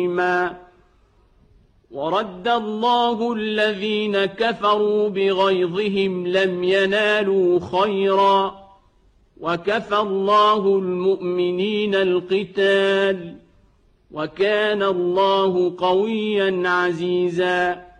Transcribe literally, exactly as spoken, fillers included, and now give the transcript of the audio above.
ورد الله الذين كفروا بغيظهم لم ينالوا خيرا وكفى الله المؤمنين القتال وكان الله قويا عزيزا